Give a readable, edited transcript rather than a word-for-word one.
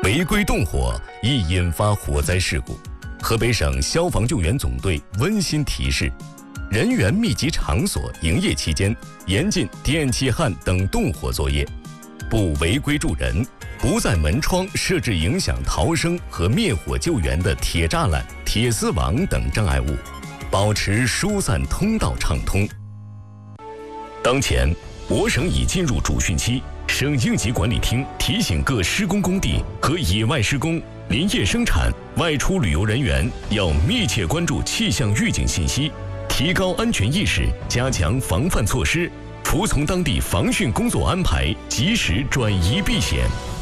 违规动火易引发火灾事故。河北省消防救援总队温馨提示：人员密集场所营业期间，严禁电气焊等动火作业，不违规助人，不在门窗设置影响逃生和灭火救援的铁栅栏、铁丝网等障碍物，保持疏散通道畅通。当前，我省已进入主汛期，省应急管理厅提醒各施工工地和野外施工、林业生产、外出旅游人员要密切关注气象预警信息，提高安全意识，加强防范措施，服从当地防汛工作安排，及时转移避险。